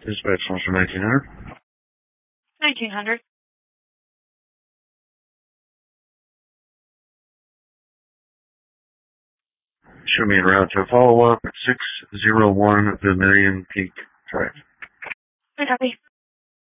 Dispatch calls for 1900. 1900. Show me en route to follow up at 601 Vermilion Peak Drive. Copy.